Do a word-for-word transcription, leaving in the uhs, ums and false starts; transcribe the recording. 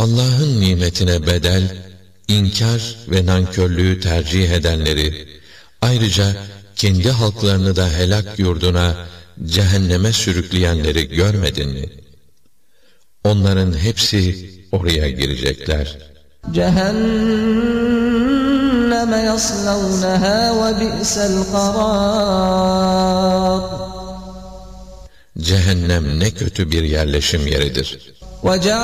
Allah'ın nimetine bedel, inkar ve nankörlüğü tercih edenleri, ayrıca kendi halklarını da helak yurduna, cehenneme sürükleyenleri görmedin mi? Onların hepsi oraya girecekler. Cehenneme yaslawnaha ve bi'sel karar. Cehennem ne kötü bir yerleşim yeridir.